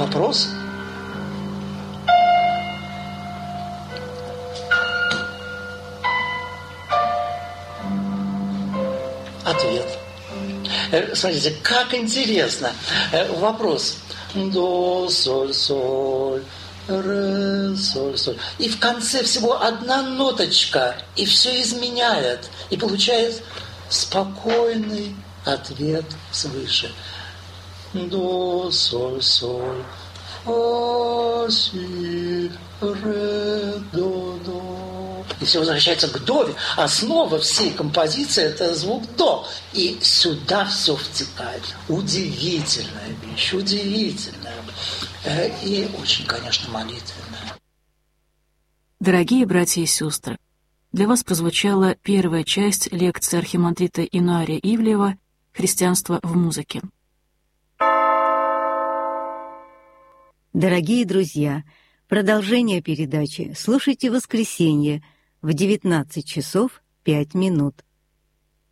Вопрос? Ответ. Смотрите, как интересно. Вопрос. До, соль, соль, ре, соль, соль. И в конце всего одна ноточка, и все изменяет. И получает спокойный ответ свыше. До, соль, соль, фа, си, ре, до, до. И все возвращается к до. Основа всей композиции – это звук до. И сюда все втекает. Удивительная вещь, удивительная. И очень, конечно, молитвенная. Дорогие братья и сестры, для вас прозвучала первая часть лекции архимандрита Инуария Ивлеева «Христианство в музыке». Дорогие друзья, продолжение передачи слушайте в воскресенье в 19 часов 5 минут.